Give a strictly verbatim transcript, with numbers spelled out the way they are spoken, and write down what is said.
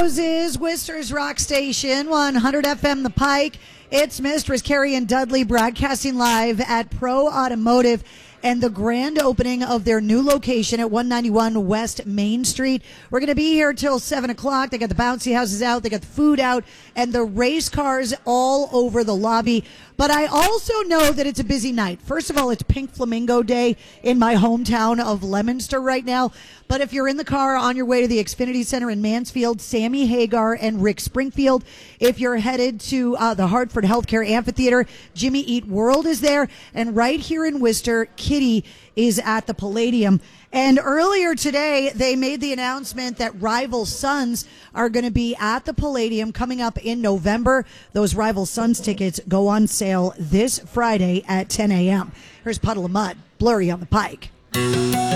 Roses, Worcester's Rock Station, one hundred F M The Pike. It's Mistress Carrie and Dudley broadcasting live at Pro Automotive and the grand opening of their new location at one ninety-one West Main Street. We're going to be here till seven o'clock. They got the bouncy houses out, they got the food out, and the race cars all over the lobby. But I also know that it's a busy night. First of all, it's Pink Flamingo Day in my hometown of Leominster right now. But if you're in the car on your way to the Xfinity Center in Mansfield, Sammy Hagar and Rick Springfield. If you're headed to uh, the Hartford Healthcare Amphitheater, Jimmy Eat World is there. And right here in Worcester, Kitty is at the Palladium. And earlier today, they made the announcement that Rival Sons are going to be at the Palladium coming up in November. Those Rival Sons tickets go on sale this Friday at ten a.m. Here's Puddle of Mud, Blurry on the Pike.